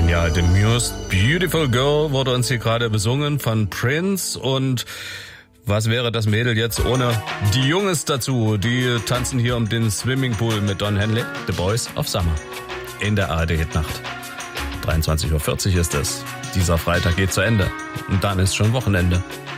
Genial. The Most Beautiful Girl wurde uns hier gerade besungen von Prince. Und was wäre das Mädel jetzt ohne die Jungs dazu? Die tanzen hier um den Swimmingpool mit Don Henley. The Boys of Summer. In der ARD-Hitnacht. 23:40 Uhr ist es. Dieser Freitag geht zu Ende. Und dann ist schon Wochenende.